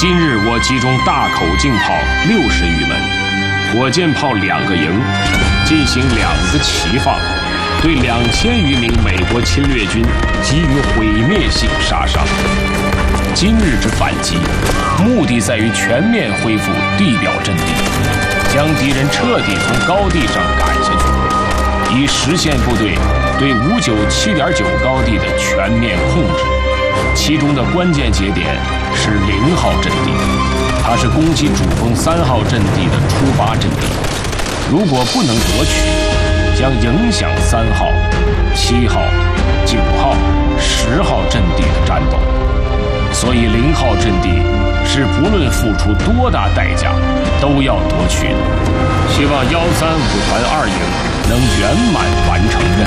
今日我集中大口径炮60余门，火箭炮2个营，进行2次齐放，对2000余名美国侵略军给予毁灭性杀伤。今日之反击，目的在于全面恢复地表阵地，将敌人彻底从高地上赶下去，以实现部队对597.9高地的全面控制。其中的关键节点是0号阵地，它是攻击主峰3号阵地的出发阵地。如果不能夺取，将影响3号、7号、9号、10号阵地的战斗。所以0号阵地是不论付出多大代价都要夺取的。希望135团2营能圆满完成任务。